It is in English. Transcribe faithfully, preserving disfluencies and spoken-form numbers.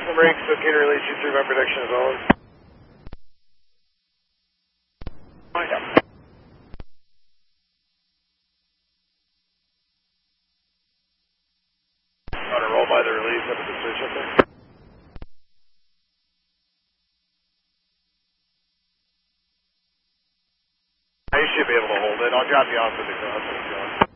brakes, okay to release you through my protection as always. Yeah. Want to roll by the release up at the switch up there? You should be able to hold it. I'll drop you off with the cross if you want.